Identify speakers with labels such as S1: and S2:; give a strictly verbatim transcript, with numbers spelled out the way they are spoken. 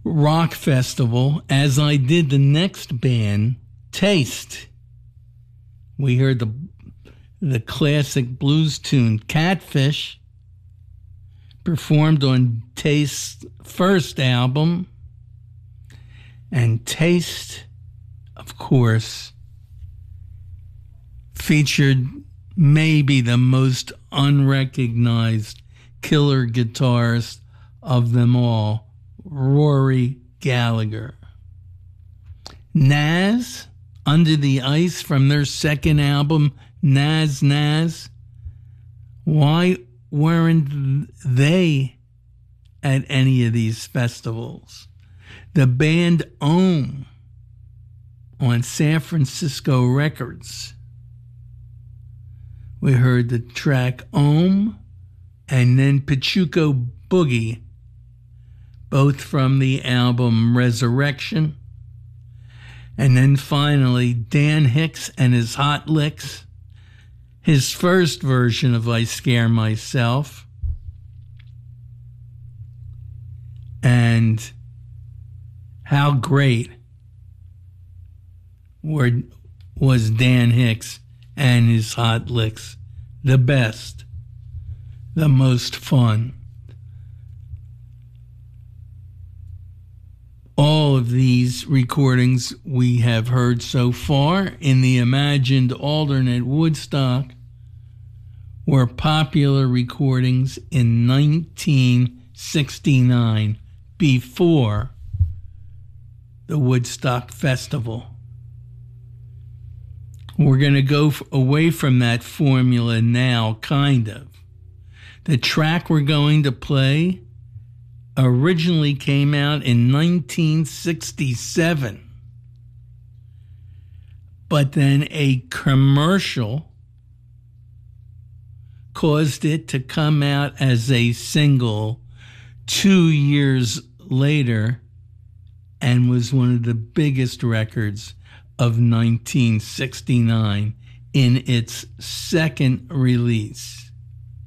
S1: rock festival as I did the next band, Taste. We heard the the classic blues tune Catfish, performed on Taste's first album. And Taste, of course, featured maybe the most unrecognized killer guitarist of them all, Rory Gallagher. Nazz, Under the Ice, from their second album, Nazz Nazz. Why weren't they at any of these festivals? The band Ohm on San Francisco Records. We heard the track Ohm and then Pachuco Boogie, both from the album Resurrection. And then finally, Dan Hicks and his Hot Licks, his first version of I Scare Myself. And how great were, was Dan Hicks and his Hot Licks. The best, the most fun. All of these recordings we have heard so far in the imagined alternate Woodstock were popular recordings in nineteen sixty-nine, before the Woodstock Festival. We're going to go f- away from that formula now, kind of. The track we're going to play originally came out in nineteen sixty-seven, but then a commercial caused it to come out as a single two years later and was one of the biggest records of nineteen sixty-nine in its second release.